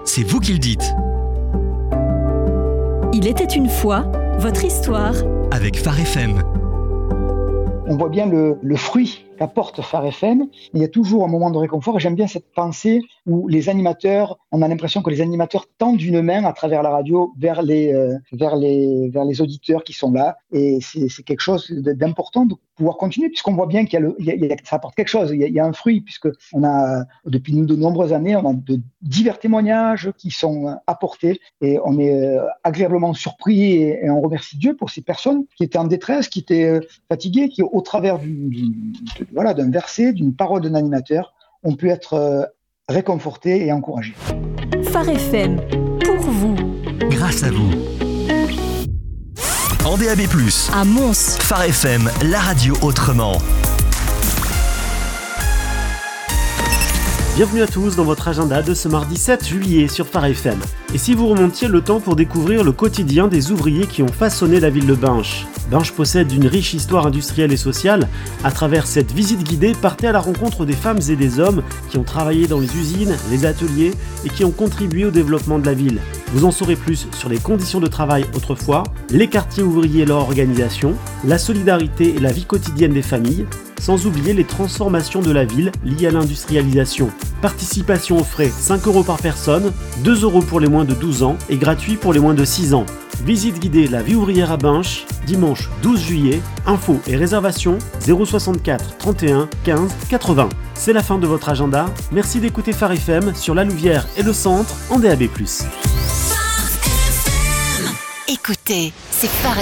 c'est vous qui le dites. Il était une fois, votre histoire. Avec Phare FM. On voit bien le fruit qu'apporte Phare FM. Il y a toujours un moment de réconfort. Et j'aime bien cette pensée où les animateurs, on a l'impression que les animateurs tendent une main à travers la radio vers les auditeurs qui sont là. Et c'est quelque chose d'important de pouvoir continuer, puisqu'on voit bien ça apporte quelque chose. Il y a un fruit, puisque on a, depuis de nombreuses années, on a de divers témoignages qui sont apportés. Et on est agréablement surpris et on remercie Dieu pour ces personnes qui étaient en détresse, qui étaient fatiguées, qui, au travers d'un verset, d'une parole d'un animateur, ont pu être réconfortés et encouragés. Phare FM, pour vous. Grâce à vous. En DAB+, À Mons. Phare FM, la radio autrement. Bienvenue à tous dans votre agenda de ce mardi 7 juillet sur Phare FM. Et si vous remontiez le temps pour découvrir le quotidien des ouvriers qui ont façonné la ville de Binche. Binche possède une riche histoire industrielle et sociale. À travers cette visite guidée, partez à la rencontre des femmes et des hommes qui ont travaillé dans les usines, les ateliers et qui ont contribué au développement de la ville. Vous en saurez plus sur les conditions de travail autrefois, les quartiers ouvriers et leur organisation, la solidarité et la vie quotidienne des familles, sans oublier les transformations de la ville liées à l'industrialisation. Participation aux frais 5 € par personne, 2 € pour les moins de 12 ans et gratuit pour les moins de 6 ans. Visite guidée La vie ouvrière à Binche, dimanche 12 juillet, infos et réservations 064 31 15 80. C'est la fin de votre agenda, merci d'écouter Phare FM sur la Louvière et le centre en DAB+. Écoutez, c'est Phare